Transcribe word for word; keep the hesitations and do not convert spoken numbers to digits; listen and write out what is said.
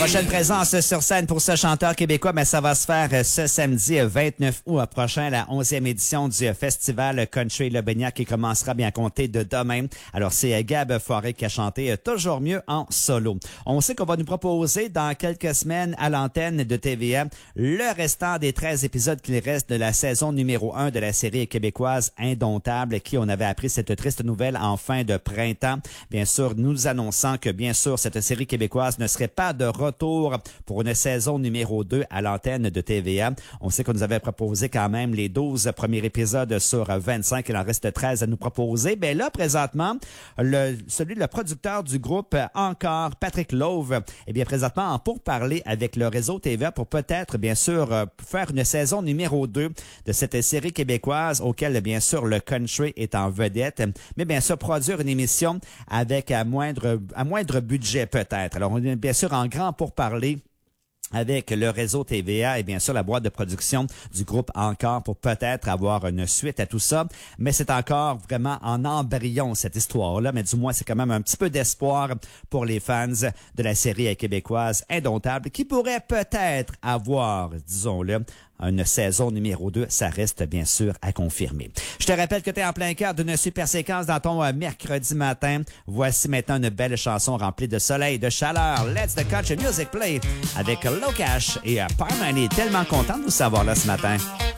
Prochaine présence sur scène pour ce chanteur québécois, mais ça va se faire ce samedi vingt-neuf août prochain, la onzième édition du festival Country Le Beignac qui commencera bien compter de demain. Alors, c'est Gab Forêt qui a chanté Toujours mieux en solo. On sait qu'on va nous proposer dans quelques semaines à l'antenne de T V A le restant des treize épisodes qu'il reste de la saison numéro un de la série québécoise Indomptable, qui on avait appris cette triste nouvelle en fin de printemps. Bien sûr, nous annonçant que bien sûr cette série québécoise ne serait pas de retour pour une saison numéro deux à l'antenne de T V A. On sait qu'on nous avait proposé quand même les douze premiers épisodes sur vingt-cinq. Il en reste treize à nous proposer. Ben là, présentement, le, celui le producteur du groupe Encore, Patrick Love, eh bien présentement, pour parler avec le réseau T V A pour peut-être, bien sûr, faire une saison numéro deux de cette série québécoise auquel, bien sûr, le country est en vedette. Mais bien sûr, produire une émission avec à moindre, à moindre budget peut-être. Alors, on est bien sûr en grand pour parler avec le réseau T V A et bien sûr la boîte de production du groupe Encore pour peut-être avoir une suite à tout ça. Mais c'est encore vraiment en embryon cette histoire-là, mais du moins c'est quand même un petit peu d'espoir pour les fans de la série québécoise Indomptable qui pourrait peut-être avoir, disons-le, une saison numéro deux, ça reste bien sûr à confirmer. Je te rappelle que tu es en plein cœur d'une super séquence dans ton euh, mercredi matin. Voici maintenant une belle chanson remplie de soleil, de chaleur. Let's the Country Music Play avec Locash et euh, Parman est tellement content de vous savoir là ce matin.